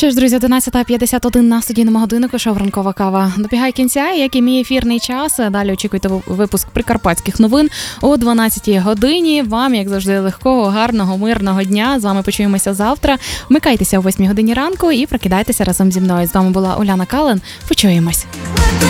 Що ж, друзі, 11:51 на студійному годиннику, шоу «Ранкова кава» добігає кінця, як і мій ефірний час. Далі очікуйте випуск прикарпатських новин о 12:00 годині. Вам, як завжди, легкого, гарного, мирного дня. З вами почуємося завтра. Вмикайтеся о 8:00 ранку і прокидайтеся разом зі мною. З вами була Уляна Кален. Почуємось.